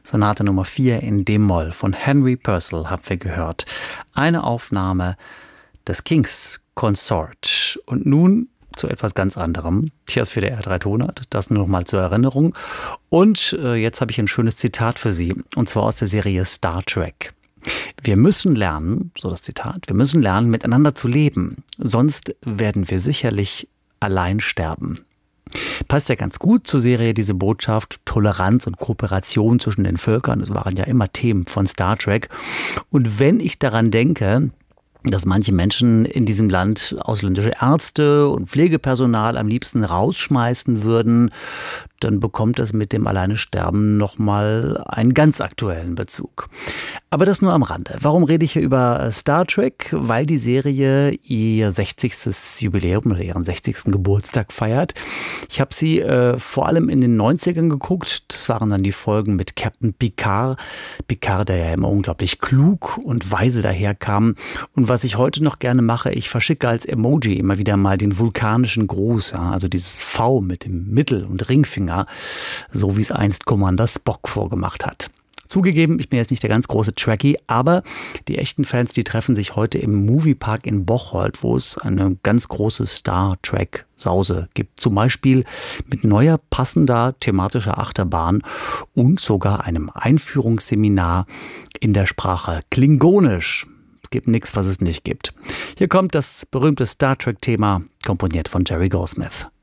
Sonate Nummer 4 in D-Moll von Henry Purcell haben wir gehört. Eine Aufnahme des King's Consort. Und nun zu etwas ganz anderem. Hier ist WDR 3 Tonart, das nur noch mal zur Erinnerung. Und jetzt habe ich ein schönes Zitat für Sie, und zwar aus der Serie Star Trek. Wir müssen lernen, so das Zitat, wir müssen lernen, miteinander zu leben. Sonst werden wir sicherlich allein sterben. Passt ja ganz gut zur Serie, diese Botschaft, Toleranz und Kooperation zwischen den Völkern. Das waren ja immer Themen von Star Trek. Und wenn ich daran denke, dass manche Menschen in diesem Land ausländische Ärzte und Pflegepersonal am liebsten rausschmeißen würden, dann bekommt es mit dem Alleinesterben nochmal einen ganz aktuellen Bezug. Aber das nur am Rande. Warum rede ich hier über Star Trek? Weil die Serie ihr 60. Jubiläum oder ihren 60. Geburtstag feiert. Ich habe sie vor allem in den 90ern geguckt. Das waren dann die Folgen mit Captain Picard. Picard, der ja immer unglaublich klug und weise daherkam. Und was ich heute noch gerne mache, ich verschicke als Emoji immer wieder mal den vulkanischen Gruß. Ja, also dieses V mit dem Mittel- und Ringfinger. So wie es einst Commander Spock vorgemacht hat. Zugegeben, ich bin jetzt nicht der ganz große Trekkie, aber die echten Fans, die treffen sich heute im Moviepark in Bocholt, wo es eine ganz große Star Trek Sause gibt. Zum Beispiel mit neuer, passender thematischer Achterbahn und sogar einem Einführungsseminar in der Sprache Klingonisch. Es gibt nichts, was es nicht gibt. Hier kommt das berühmte Star Trek Thema, komponiert von Jerry Goldsmith.